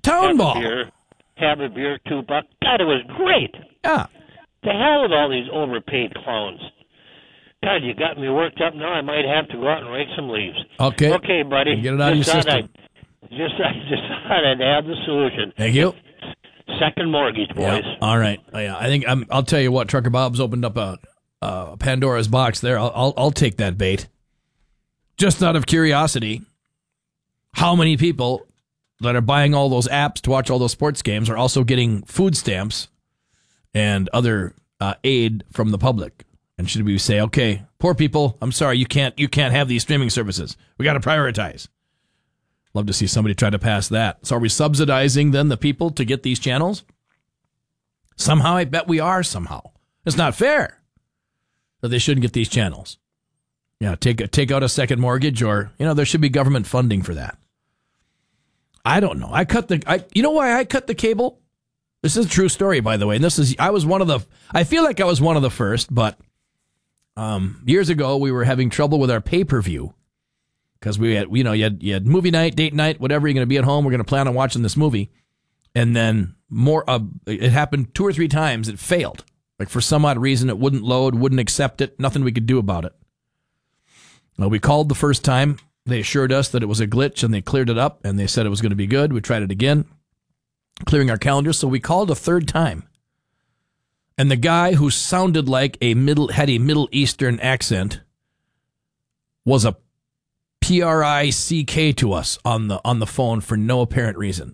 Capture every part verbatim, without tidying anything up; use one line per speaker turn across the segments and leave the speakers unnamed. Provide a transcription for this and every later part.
Town
have
ball.
A beer, have a beer, two bucks. God, it was great.
Yeah.
The hell with all these overpaid clowns. God, you got me worked up now. I might have to go out and rake some leaves.
Okay.
Okay, buddy.
Get it out
just
of your system.
I, just, I just thought I'd have the solution.
Thank you.
Second mortgage, boys.
Yeah. All right. Oh, yeah. I think I'm, I'll tell you what. Trucker Bob's opened up a, a Pandora's box there. I'll, I'll I'll take that bait. Just out of curiosity, how many people that are buying all those apps to watch all those sports games are also getting food stamps and other uh, aid from the public? And should we say, okay, poor people, I'm sorry, you can't you can't have these streaming services. We got to prioritize. Love to see somebody try to pass that. So are we subsidizing then the people to get these channels? Somehow, I bet we are somehow. It's not fair that they shouldn't get these channels. Yeah, take take out a second mortgage, or, you know, there should be government funding for that. I don't know. I cut the, I, you know why I cut the cable? This is a true story, by the way. And this is, I was one of the, I feel like I was one of the first, but um, years ago we were having trouble with our pay-per-view because we had, you know, you had, you had movie night, date night, whatever. You're going to be at home. We're going to plan on watching this movie. And then more, uh, it happened two or three times. It failed. Like for some odd reason, it wouldn't load, wouldn't accept it. Nothing we could do about it. Well, we called the first time. They assured us that it was a glitch, and they cleared it up, and they said it was going to be good. We tried it again, clearing our calendar. So we called a third time. And the guy who sounded like a middle, had a Middle Eastern accent was a P R I C K to us on the on the phone for no apparent reason.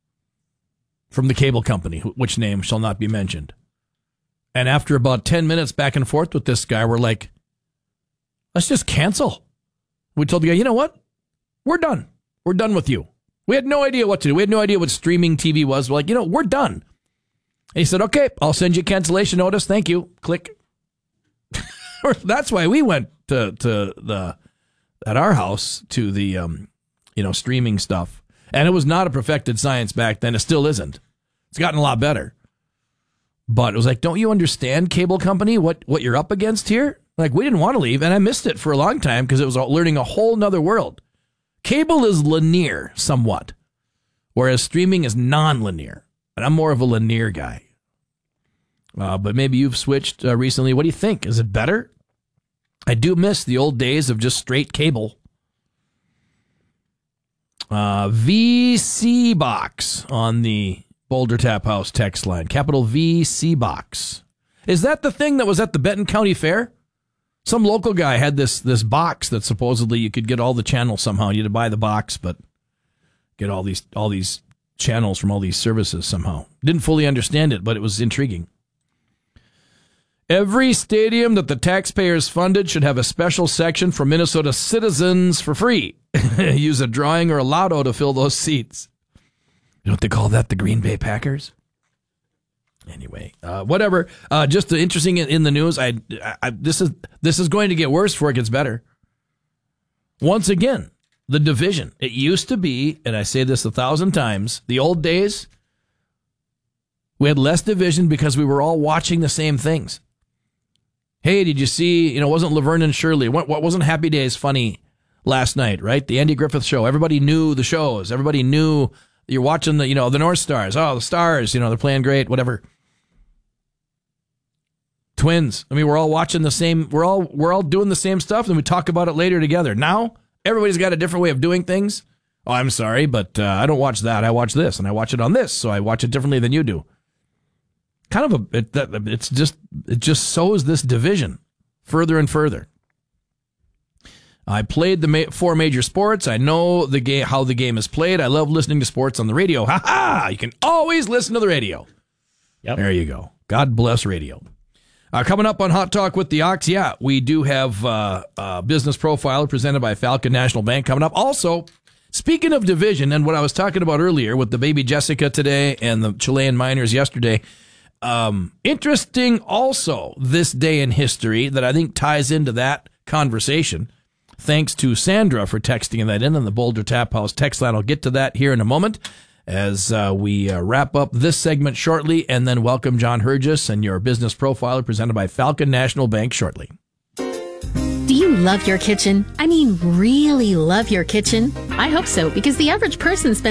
From the cable company, which name shall not be mentioned. And after about ten minutes back and forth with this guy, we're like, let's just cancel. We told the guy, you know what? We're done. We're done with you. We had no idea what to do. We had no idea what streaming T V was. We're like, you know, we're done. And he said, okay, I'll send you a cancellation notice. Thank you. Click. That's why we went to, to the, at our house to the, um, you know, streaming stuff. And it was not a perfected science back then. It still isn't. It's gotten a lot better. But it was like, don't you understand, cable company, what, what you're up against here? Like, we didn't want to leave, and I missed it for a long time because it was learning a whole nother world. Cable is linear, somewhat, whereas streaming is non-linear. And I'm more of a linear guy. Uh, but maybe you've switched uh, recently. What do you think? Is it better? I do miss the old days of just straight cable. Uh, V C Box on the Boulder Tap House text line. Capital V C Box. Is that the thing that was at the Benton County Fair? Some local guy had this this box that supposedly you could get all the channels somehow. You had to buy the box, but get all these all these channels from all these services somehow. Didn't fully understand it, but it was intriguing. Every stadium that the taxpayers funded should have a special section for Minnesota citizens for free. Use a drawing or a lotto to fill those seats. You know what they call that? The Green Bay Packers? Anyway, uh, whatever. Uh, just interesting in, in the news. I, I this is this is going to get worse before it gets better. Once again, the division. It used to be, and I say this a thousand times, the old days, we had less division because we were all watching the same things. Hey, did you see, you know, wasn't Laverne and Shirley, what, what wasn't Happy Days funny last night, right? The Andy Griffith Show. Everybody knew the shows. Everybody knew you're watching the, you know, the North Stars. Oh, the Stars, you know, they're playing great, whatever. Twins. I mean, we're all watching the same, we're all we're all doing the same stuff, and we talk about it later together. Now, everybody's got a different way of doing things. Oh, I'm sorry, but uh, I don't watch that. I watch this, and I watch it on this, so I watch it differently than you do. Kind of a, it, that, it's just, it just sows this division further and further. I played the ma- four major sports. I know the game, how the game is played. I love listening to sports on the radio. Ha ha! You can always listen to the radio. Yep. There you go. God bless radio. Uh, coming up on Hot Talk with the Ox, yeah, we do have uh, a business profile presented by Falcon National Bank coming up. Also, speaking of division and what I was talking about earlier with the baby Jessica today and the Chilean miners yesterday, um, interesting also this day in history that I think ties into that conversation. Thanks to Sandra for texting that in on the Boulder Tap House text line. I'll get to that here in a moment as uh, we uh, wrap up this segment shortly and then welcome John Hergis and your business profiler presented by Falcon National Bank shortly.
Do you love your kitchen? I mean, really love your kitchen? I hope so, because the average person spends